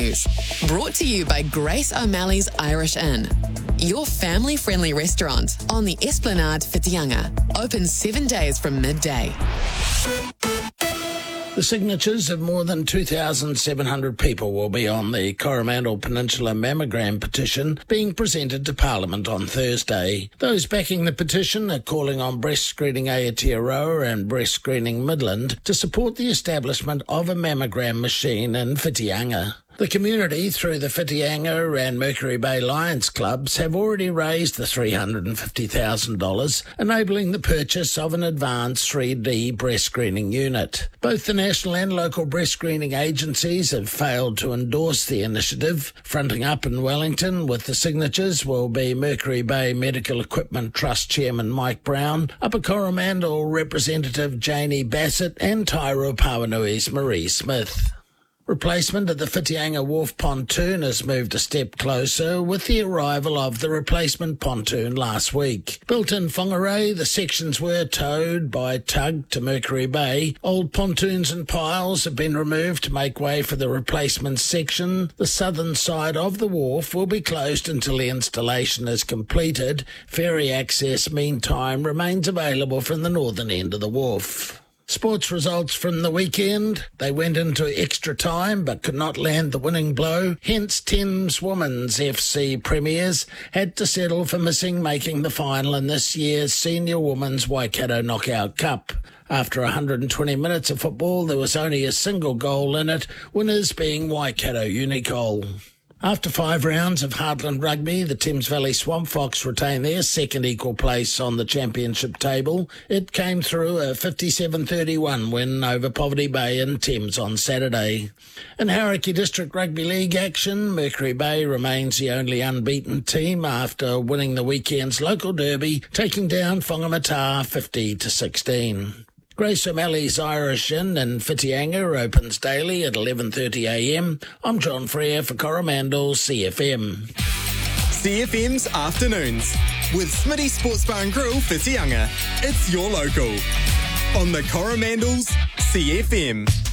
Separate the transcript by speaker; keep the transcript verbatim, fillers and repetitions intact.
Speaker 1: News. Brought to you by Grace O'Malley's Irish Inn. Your family-friendly restaurant on the Esplanade Whitianga. Open seven days from midday.
Speaker 2: The signatures of more than two thousand seven hundred people will be on the Coromandel Peninsula mammogram petition being presented to Parliament on Thursday. Those backing the petition are calling on Breast Screening Aotearoa and Breast Screening Midland to support the establishment of a mammogram machine in Whitianga. The community, through the Whitianga and Mercury Bay Lions clubs, have already raised the three hundred fifty thousand dollars, enabling the purchase of an advanced three D breast screening unit. Both the national and local breast screening agencies have failed to endorse the initiative. Fronting up in Wellington with the signatures will be Mercury Bay Medical Equipment Trust Chairman Mike Brown, Upper Coromandel Representative Janie Bassett and Tairua Pawanui's Marie Smith. Replacement of the Whitianga Wharf pontoon has moved a step closer with the arrival of the replacement pontoon last week. Built in Whangarei, the sections were towed by tug to Mercury Bay. Old pontoons and piles have been removed to make way for the replacement section. The southern side of the wharf will be closed until the installation is completed. Ferry access, meantime, remains available from the northern end of the wharf. Sports results from the weekend. They went into extra time but could not land the winning blow. Hence, Thames Women's F C premiers had to settle for missing making the final in this year's Senior Women's Waikato Knockout Cup. After one hundred twenty minutes of football, there was only a single goal in it, winners being Waikato Unicol. After five rounds of Heartland Rugby, the Thames Valley Swamp Fox retained their second equal place on the championship table. It came through a fifty-seven thirty-one win over Poverty Bay and Thames on Saturday. In Hauraki District Rugby League action, Mercury Bay remains the only unbeaten team after winning the weekend's local derby, taking down Whangamata fifty to sixteen. Grace O'Malley's Irish Inn in Whitianga opens daily at eleven thirty a m. I'm John Frere for Coromandel C F M.
Speaker 3: C F M's Afternoons with Smitty Sports Bar and Grill Whitianga. It's your local on the Coromandel's C F M.